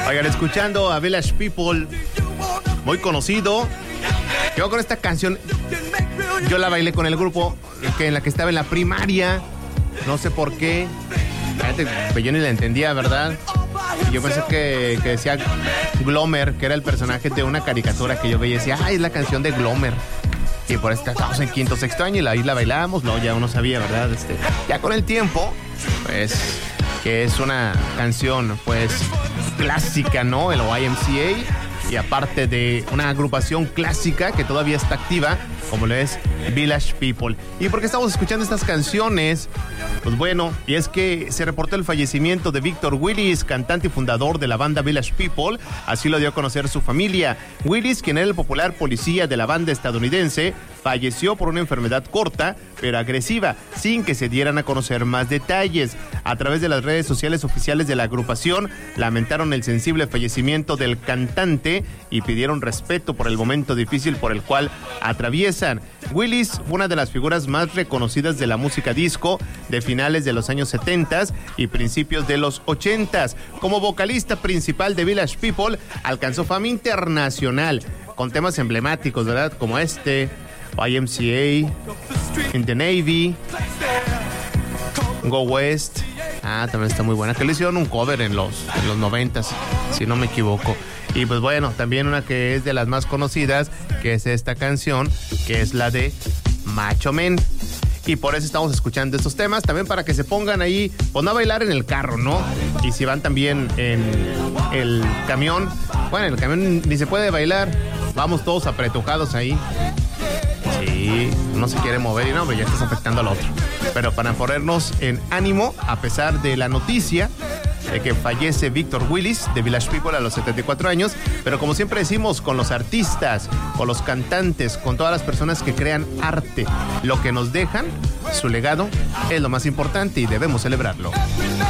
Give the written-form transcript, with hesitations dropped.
Oigan, escuchando a Village People, muy conocido. Yo con esta canción, yo la bailé con el grupo en la que estaba en la primaria. No sé por qué. Yo ni la entendía, ¿verdad? Yo pensé que decía Glomer, que era el personaje de una caricatura que yo veía y decía, es la canción de Glomer. Y por eso estábamos en quinto, sexto año y ahí la bailábamos, no, ya uno sabía, ¿verdad? Ya con el tiempo, pues, que es una canción, pues, clásica, ¿no? El YMCA, y aparte de una agrupación clásica que todavía está activa, como lo es Village People. ¿Y por qué estamos escuchando estas canciones? Pues bueno, y es que se reportó el fallecimiento de Victor Willis, cantante y fundador de la banda Village People. Así lo dio a conocer su familia. Willis, quien era el popular policía de la banda estadounidense, falleció por una enfermedad corta, pero agresiva, sin que se dieran a conocer más detalles. A través de las redes sociales oficiales de la agrupación, lamentaron el sensible fallecimiento del cantante y pidieron respeto por el momento difícil por el cual atraviesan. Willis fue una de las figuras más reconocidas de la música disco de finales de los años 70 y principios de los 80. Como vocalista principal de Village People, alcanzó fama internacional con temas emblemáticos, ¿verdad? Como YMCA, In the Navy, Go West. También está muy buena, que le hicieron un cover en los 90s, si no me equivoco. Y pues bueno, también una que es de las más conocidas, que es esta canción, que es la de Macho Man. Y por eso estamos escuchando estos temas, también para que se pongan ahí, pues no a bailar en el carro, ¿no? Y si van también en el camión, bueno, en el camión ni se puede bailar, vamos todos apretujados ahí. Sí, uno se quiere mover y no, pero ya estás afectando al otro. Pero para ponernos en ánimo, a pesar de la noticia de que fallece Victor Willis de Village People a los 74 años, pero como siempre decimos, con los artistas, con los cantantes, con todas las personas que crean arte, lo que nos dejan, su legado, es lo más importante y debemos celebrarlo.